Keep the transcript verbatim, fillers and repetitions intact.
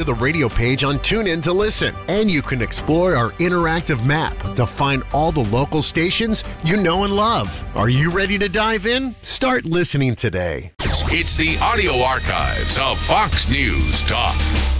the radio page on TuneIn to listen. And you can explore our interactive map to find all the local stations you know and love. Are you ready to dive in? Start listening today. It's the audio archives of Fox News Talk.